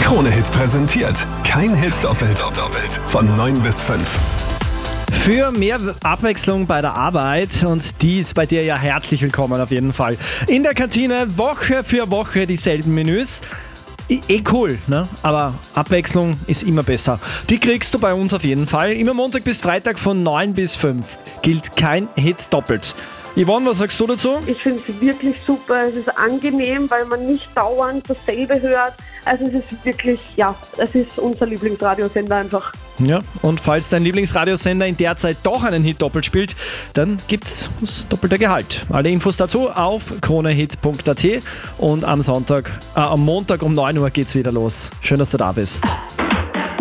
Krone-Hit präsentiert. Kein Hit doppelt. Von 9 bis 5. Für mehr Abwechslung bei der Arbeit, und die ist bei dir ja herzlich willkommen auf jeden Fall. In der Kantine Woche für Woche dieselben Menüs. Cool, ne? Aber Abwechslung ist immer besser. Die kriegst du bei uns auf jeden Fall. Immer Montag bis Freitag von 9 bis 5. Gilt kein Hit doppelt. Yvonne, was sagst du dazu? Ich finde es wirklich super. Es ist angenehm, weil man nicht dauernd dasselbe hört. Also es ist wirklich, es ist unser Lieblingsradiosender einfach. Ja, und falls dein Lieblingsradiosender in der Zeit doch einen Hit doppelt spielt, dann gibt's das doppelte Gehalt. Alle Infos dazu auf kronehit.at und am Montag um 9 Uhr geht's wieder los. Schön, dass du da bist.